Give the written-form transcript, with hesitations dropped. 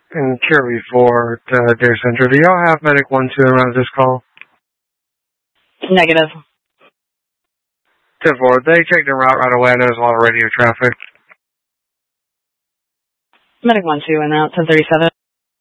And Kirby for Dare Center. Do y'all have Medic 1-2 around this call? Negative. 10-4. They checked en route right away. I know there's a lot of radio traffic. Medic 1-2 en route, 1037.